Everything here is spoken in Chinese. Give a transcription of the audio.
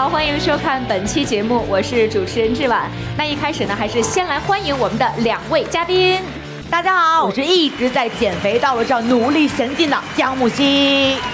好，欢迎收看本期节目，我是主持人志婉。那一开始呢，还是先来欢迎我们的2位嘉宾。 大家好，我是一直在减肥道路上努力前进的姜木希。